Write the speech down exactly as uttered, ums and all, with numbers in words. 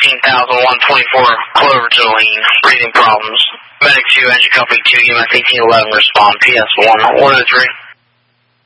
thirteen thousand one twenty-four Clover Jolene, breathing problems. Medic two, engine company two, U M S eighteen eleven, respond, P S one one oh three.